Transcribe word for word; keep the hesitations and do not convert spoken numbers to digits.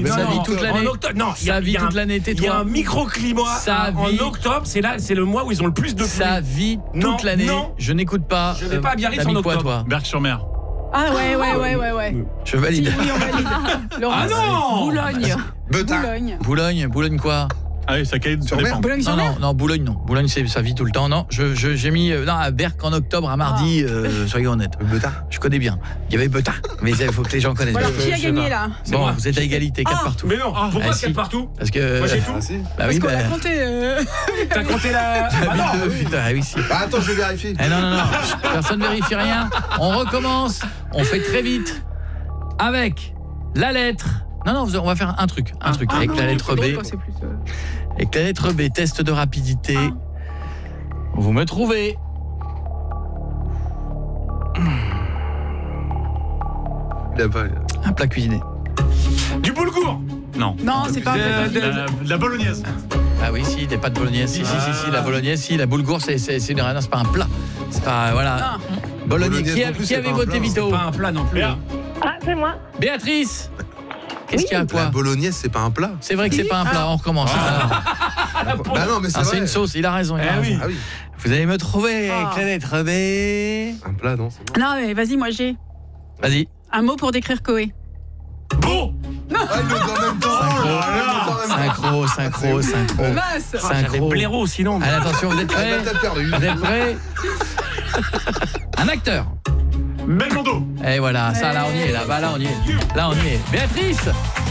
vie, sa non, vie non, toute en l'année. octobre, non, il y a- Sa il vie y a toute un- l'année, Il y a tais-toi. un microclimat Sa en vie- octobre, c'est là, c'est le mois où ils ont le plus de pluie. Sa vie Non, toute l'année. non. Je n'écoute pas. Je vais pas à Biarritz T'as mis en quoi, octobre. toi? Berck-sur-Mer. Ah ouais, ouais, ouais, ouais, ouais. Je valide. Si, oui, on valide. Laurent, Ah non Boulogne. Betin. Boulogne. Boulogne, Boulogne quoi? Ah oui, ça caille, ça Sur mer. dépend. Non, Boulogne-sur-Mer. non, non, Boulogne non. Boulogne c'est sa vie tout le temps. Non, je je- j'ai mis euh, non à Berck en octobre à mardi. Euh, soyons honnêtes. Betin. Je connais bien. Il y avait Betin, mais il faut que les gens connaissent. Bon, alors, bien. qui a sais gagné pas. là? C'est Bon, moi. vous êtes à égalité, quatre Ah, partout. Mais non, pourquoi Ah, c'est si. partout? Parce que Moi, j'ai tout. Ah si. bah Parce oui, qu'on bah, a compté. euh, T'as compté la... ah, Ah non, oui, putain, ah oui si. Ah, attends, je vérifie. Eh non non non, personne ne vérifie rien. On recommence. On fait très vite avec la lettre. Non non, on va faire un truc, un truc Ah avec non, la lettre c'est drôle B. quand c'est plus, euh, Avec la lettre B, test de rapidité. Ah. Vous me trouvez. Il a pas. Un plat cuisiné. du boulgour. Non. Non, c'est pas Euh, un de- La, la bolognaise. Ah oui, si, des pâtes bolognaise. Si, si, si, si, la bolognaise, si, la boulgour, c'est c'est c'est non, c'est pas un plat. C'est pas voilà. Ah. Bolognaise. Bolognaise Qui, a- non plus, qui c'est avait pas un voté plat, Vito? Pas un plat non plus. Béa. Ah, c'est moi. Béatrice. Qu'est-ce qu'il y a La quoi? bolognaise, c'est pas un plat. C'est vrai que c'est pas un plat, on recommence. Ah, Bah non, mais c'est Ah, c'est vrai. une sauce, il a raison, il a Eh raison. oui. Ah oui. Vous allez me trouver avec Ah. la lettre B. Un plat, non, c'est bon. Non, mais vas-y, moi j'ai Vas-y. un mot pour décrire Koé. Bon. Ah, il le dit en même temps. Synchro, Oh là là. synchro, synchro, synchro. Mince. J'avais Synchro. blaireau sinon. mais- Allez, attention, vous êtes Ah, prêts? bah, t'as perdu. Vous êtes prêts? Un acteur. Belmondo. Et voilà, ça là on y est, là, bah, là on y est. Là on y est. Béatrice.